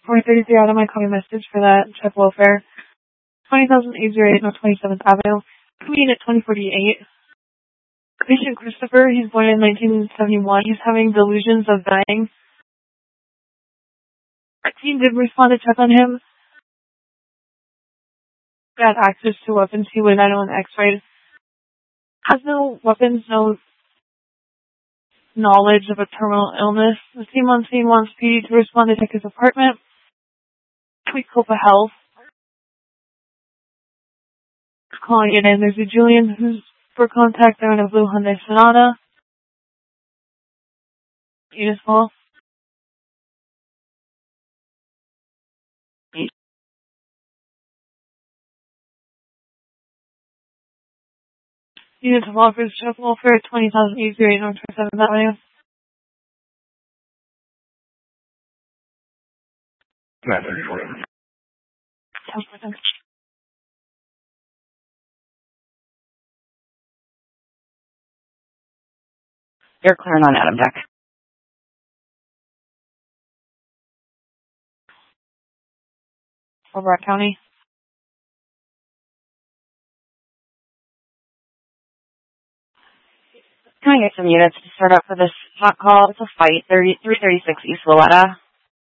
433 out of my copy message for that check welfare. 20,808 North 27th Avenue. Coming in at 2048. Patient Christopher, he's born in 1971. He's having delusions of dying. Our team did respond to check on him. He had access to weapons. He would 911 X-ray. Has no weapons, no knowledge of a terminal illness. The team on scene wants PD to respond to check his apartment. Tweetcopa Health. Calling it in. There's a Julian who's for contact there in a blue Hyundai Sonata. Unit call. Unit of offers check welfare at 20,808 North 27th Avenue. You're clearing on Adam Deck. For Brett County. Can I get some units to start up for this hot call? It's a fight, 336 East Willetta.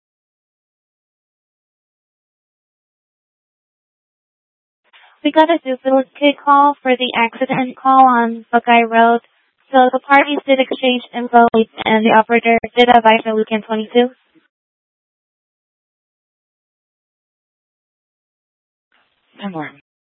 We got a duplicate call for the accident call on Buckeye Road. So the parties did exchange info and the operator did advise for weekend 22. No more.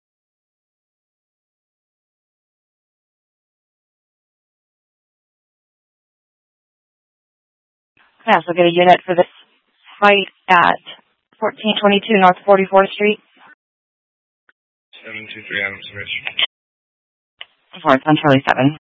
Yeah, so get a unit for this fight at 1422 North 44th Street. 723 Adams Ridge. Before it's on Charlie 7.